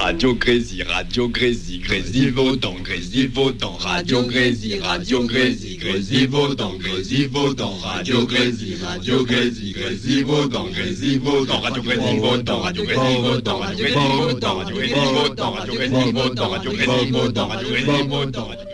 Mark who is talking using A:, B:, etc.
A: Radio Grésy, Grésy-Vaudan, Grésy-Vaudan, Radio Grésy, Grésy-Vaudan, Grésy-Vaudan, Radio Grésy, Grésy-Vaudan, Grésy-Vaudan, Radio Grésy-Vaudan, Radio Grésy-Vaudan, Radio Grésy-Vaudan, Radio Grésy-Vaudan, Radio Grésy-Vaudan, Radio Grésy-Vaudan, Radio Grésy-Vaudan, Radio Grésy-Vaudan.